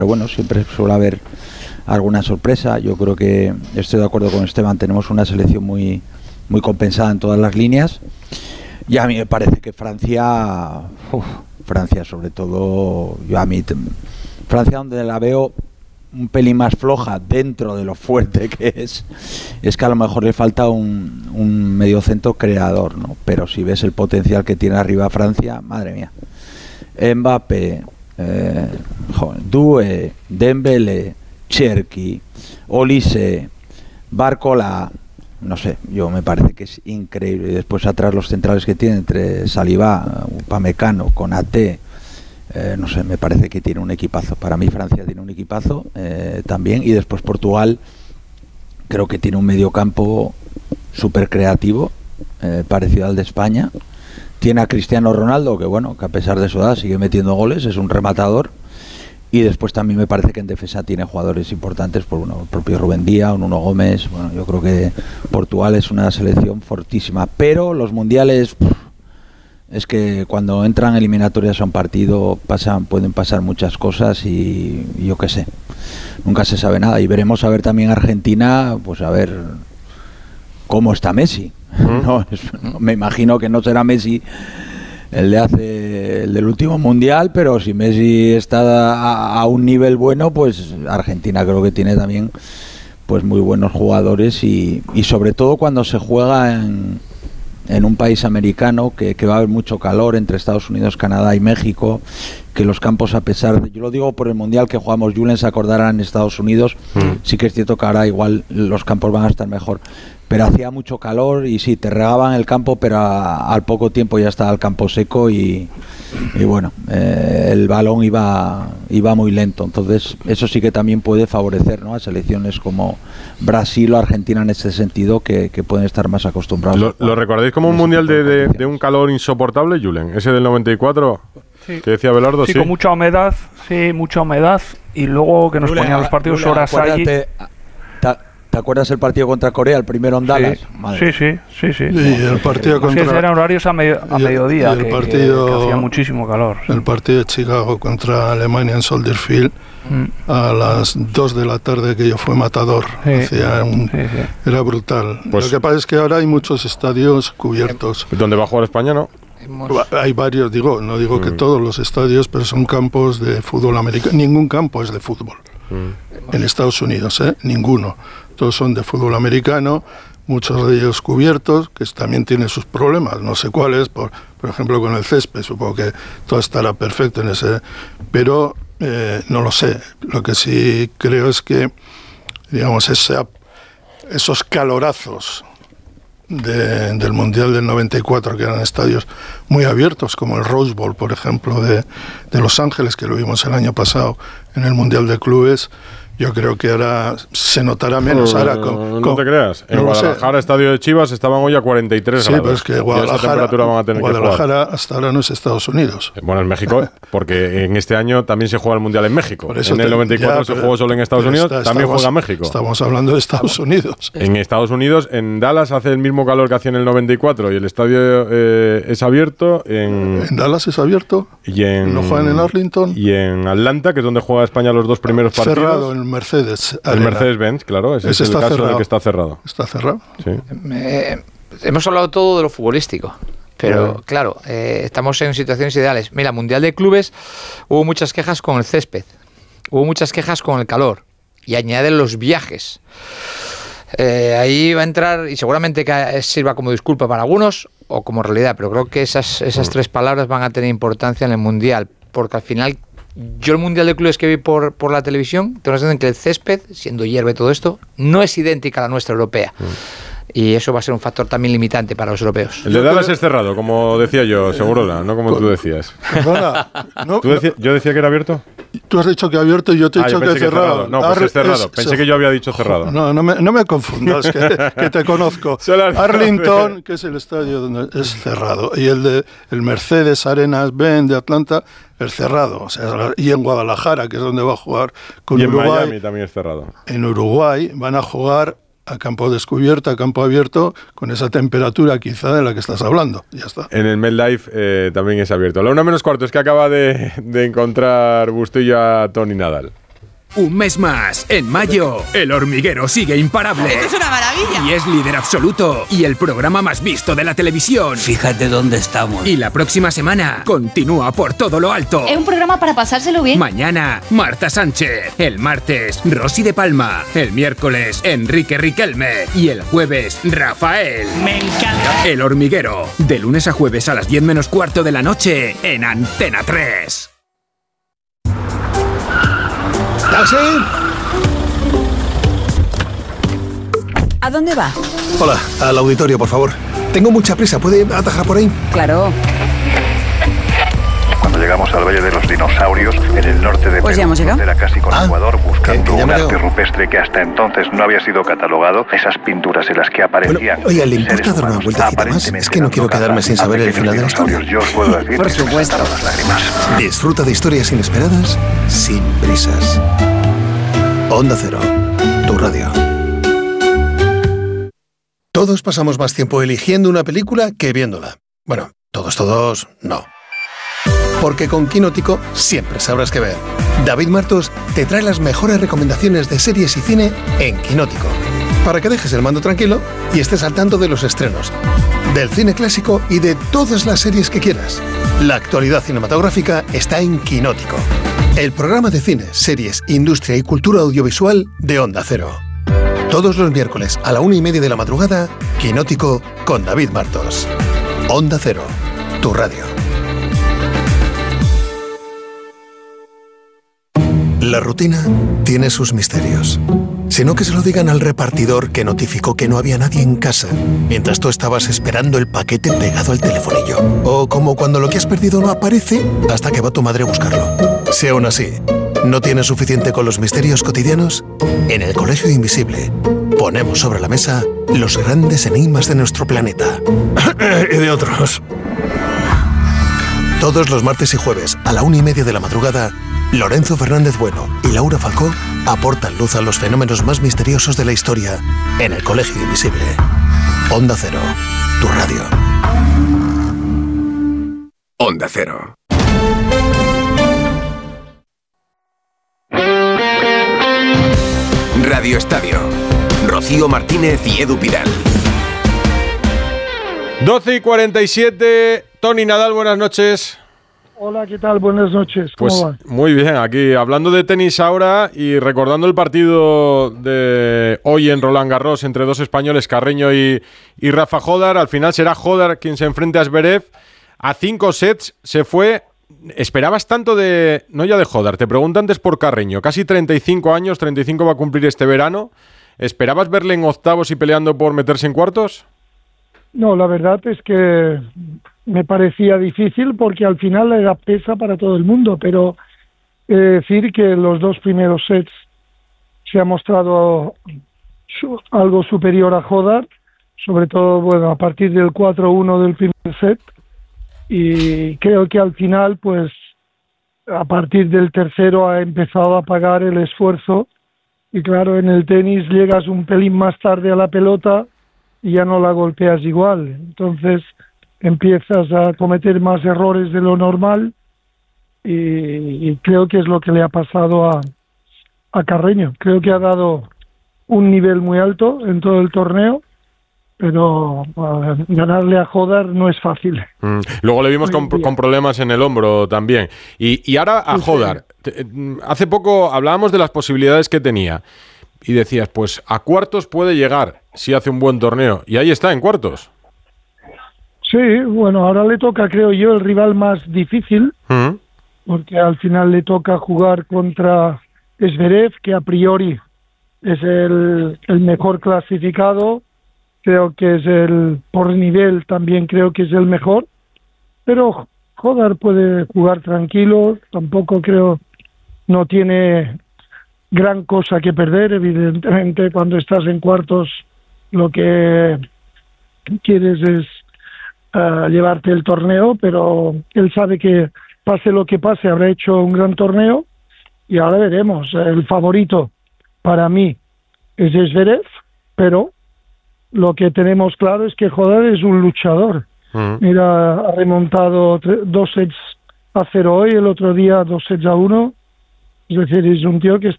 pero bueno, siempre suele haber alguna sorpresa. Yo creo que estoy de acuerdo con Esteban, tenemos una selección muy compensada en todas las líneas, y a mí me parece que Francia sobre todo, Francia, donde la veo un pelín más floja dentro de lo fuerte que es que a lo mejor le falta un mediocentro creador, ¿no? Pero si ves el potencial que tiene arriba Francia, madre mía, Mbappé, Doué, Dembélé, Cherki, Olise, Barcola, no sé, yo me parece que es increíble. Y después atrás los centrales que tiene entre Saliba, Upamecano, Konaté, no sé, me parece que tiene un equipazo. Para mí Francia tiene un equipazo también, y después Portugal creo que tiene un mediocampo súper creativo, parecido al de España. Tiene a Cristiano Ronaldo, que bueno, que a pesar de su edad sigue metiendo goles, es un rematador. Y después también me parece que en defensa tiene jugadores importantes, por el propio Rubén Díaz, Nuno Gómez. Bueno, yo creo que Portugal es una selección fortísima, pero los mundiales, es que cuando entran eliminatorias a un partido pueden pasar muchas cosas, y yo qué sé, nunca se sabe nada. Y veremos a ver también Argentina, pues a ver cómo está Messi. No, me imagino que no será Messi el del último mundial, pero si Messi está a un nivel bueno, pues Argentina creo que tiene también pues muy buenos jugadores, y sobre todo cuando se juega en un país americano que va a haber mucho calor, entre Estados Unidos, Canadá y México, que los campos, a pesar de, yo lo digo por el mundial que jugamos, Julen se acordará, en Estados Unidos, sí que es cierto que ahora igual los campos van a estar mejor, pero hacía mucho calor y sí, te regaban el campo, pero al poco tiempo ya estaba el campo seco, y bueno, el balón iba muy lento. Entonces eso sí que también puede favorecer, ¿no?, a selecciones como Brasil o Argentina en este sentido, que pueden estar más acostumbrados. ¿Lo recordáis como un mundial de un calor insoportable, Julen? Ese del 94, sí, que decía Belardo. Sí, con mucha humedad, y luego que nos ponían los partidos horas allí. ¿Te acuerdas el partido contra Corea, el primero en Dallas? Sí. Y el partido contra... eran horarios a mediodía, que hacía muchísimo calor. Sí. El partido de Chicago contra Alemania en Soldier Field, a las 2 de la tarde, que yo fue matador. Era brutal. Pues, lo que pasa es que ahora hay muchos estadios cubiertos. ¿Dónde va a jugar España, no? Hay varios, no digo que todos los estadios, pero son campos de fútbol americano. Ningún campo es de fútbol. En Estados Unidos, ninguno. Todos son de fútbol americano, muchos de ellos cubiertos, que también tienen sus problemas, no sé cuáles, por ejemplo con el césped, supongo que todo estará perfecto en ese, pero no lo sé. Lo que sí creo es que, digamos, esos calorazos del Mundial del 94, que eran estadios muy abiertos, como el Rose Bowl, por ejemplo, de Los Ángeles, que lo vimos el año pasado en el Mundial de Clubes, yo creo que ahora se notará menos. No te creas. En Guadalajara, estadio de Chivas, estaban hoy a 43 grados. Sí, pero es que Guadalajara hasta ahora no es Estados Unidos. Bueno, en México, porque en este año también se juega el Mundial en México. En el 94 se jugó solo en Estados Unidos, también juega México. Estamos hablando de Estados Unidos. En Estados Unidos, en Dallas hace el mismo calor que hacía en el 94 y el estadio es abierto. ¿En Dallas es abierto? ¿No juegan en Arlington? Y en Atlanta, que es donde juega España los dos primeros partidos. Cerrado en Mercedes. El Mercedes-Benz, claro, ese es el caso cerrado. En el que está cerrado. ¿Está cerrado? Sí. Hemos hablado todo de lo futbolístico, pero claro, estamos en situaciones ideales. Mira, Mundial de Clubes, hubo muchas quejas con el césped, hubo muchas quejas con el calor, y añaden los viajes. Ahí va a entrar, y seguramente que sirva como disculpa para algunos o como realidad, pero creo que esas tres palabras van a tener importancia en el Mundial, porque al final, yo el Mundial de Clubes que vi por la televisión, tengo la sensación que el césped, siendo hierba y todo esto, no es idéntica a la nuestra europea. Y eso va a ser un factor también limitante para los europeos. El de Dallas es cerrado, como decía yo, Segurola, no como tú decías. Perdona, ¿Yo decía que era abierto? Tú has dicho que abierto y yo te he dicho que cerrado. No, pues es cerrado. Pensé que yo había dicho cerrado. No me confundas, que te conozco. Arlington, que es el estadio donde es cerrado, y el Mercedes Arena-Benz de Atlanta es cerrado. O sea, y en Guadalajara, que es donde va a jugar con Uruguay. Y en Miami también es cerrado. En Uruguay van a jugar a campo descubierto, a campo abierto, con esa temperatura quizá de la que estás hablando. Ya está. En el MetLife también es abierto. La 1:15 es que acaba de encontrar Bustillo a Tony Nadal. Un mes más. En mayo, El Hormiguero sigue imparable. ¡Esto es una maravilla! Y es líder absoluto. Y el programa más visto de la televisión. Fíjate dónde estamos. Y la próxima semana continúa por todo lo alto. Es un programa para pasárselo bien. Mañana, Marta Sánchez. El martes, Rosy de Palma. El miércoles, Enrique Riquelme. Y el jueves, Rafael. ¡Me encanta! El Hormiguero. De lunes a jueves a las 10 menos cuarto de la noche en Antena 3. ¿Taxi? ¿A dónde va? Hola, al auditorio, por favor. Tengo mucha prisa, ¿puede atajar por ahí? Claro. Cuando llegamos al Valle de los Dinosaurios, en el norte de Pues ya hemos llegado. Era casi con Ecuador, buscando que un arte rupestre que hasta entonces no había sido catalogado. Esas pinturas en las que aparecían. Bueno, oiga, ¿le importa dar una vueltecita más? Es que no quiero quedarme sin saber el final de la historia. Yo os puedo decir por supuesto. Las lágrimas. Disfruta de historias inesperadas, sin prisas. Onda Cero, tu radio. Todos pasamos más tiempo eligiendo una película que viéndola. Bueno, todos, no. Porque con Quinótico siempre sabrás qué ver. David Martos te trae las mejores recomendaciones de series y cine en Quinótico. Para que dejes el mando tranquilo y estés al tanto de los estrenos, del cine clásico y de todas las series que quieras. La actualidad cinematográfica está en Quinótico. El programa de cine, series, industria y cultura audiovisual de Onda Cero. Todos los miércoles a la 1:30 de la madrugada, Quinótico con David Martos. Onda Cero, tu radio. La rutina tiene sus misterios. Sino que se lo digan al repartidor que notificó que no había nadie en casa mientras tú estabas esperando el paquete pegado al telefonillo. O como cuando lo que has perdido no aparece hasta que va tu madre a buscarlo. Si aún así no tienes suficiente con los misterios cotidianos, en el Colegio Invisible ponemos sobre la mesa los grandes enigmas de nuestro planeta. Y de otros. Todos los martes y jueves a la 1:30 de la madrugada, Lorenzo Fernández Bueno y Laura Falcó aportan luz a los fenómenos más misteriosos de la historia en el Colegio Invisible. Onda Cero, tu radio. Onda Cero. Radio Estadio. Rocío Martínez y Edu Pidal. 12:47. Tony Nadal, buenas noches. Hola, ¿qué tal? Buenas noches. ¿Cómo pues va? Muy bien, aquí hablando de tenis ahora y recordando el partido de hoy en Roland Garros entre dos españoles, Carreño y Rafa Jódar. Al final será Jódar quien se enfrente a Zverev. A 5 sets se fue. ¿Esperabas tanto de, no ya de Jódar, te pregunto antes por Carreño, casi 35 años, 35 va a cumplir este verano? ¿Esperabas verle en octavos y peleando por meterse en cuartos? No, la verdad es que me parecía difícil porque al final era pesa para todo el mundo, pero decir que los dos primeros sets se ha mostrado algo superior a Jódar, sobre todo bueno a partir del 4-1 del primer set, y creo que al final pues a partir del tercero ha empezado a pagar el esfuerzo, y claro, en el tenis llegas un pelín más tarde a la pelota y ya no la golpeas igual, entonces empiezas a cometer más errores de lo normal, y creo que es lo que le ha pasado a Carreño. Creo que ha dado un nivel muy alto en todo el torneo, pero ganarle a Jódar no es fácil. Luego le vimos con problemas en el hombro también. Y ahora a Jódar. Hace poco hablábamos de las posibilidades que tenía y decías, pues a cuartos puede llegar si hace un buen torneo. Y ahí está, en cuartos. Sí, bueno, ahora le toca, creo yo, el rival más difícil, porque al final le toca jugar contra Zverev, que a priori es el mejor clasificado. Creo que es por nivel también creo que es el mejor, pero Jódar puede jugar tranquilo, tampoco creo, no tiene gran cosa que perder. Evidentemente cuando estás en cuartos lo que quieres es llevarte el torneo, pero él sabe que pase lo que pase habrá hecho un gran torneo, y ahora veremos. El favorito para mí es Zverev, pero lo que tenemos claro es que Jódar es un luchador. Mira, ha remontado 2-0 hoy, el otro día 2-1. Es decir, es un tío que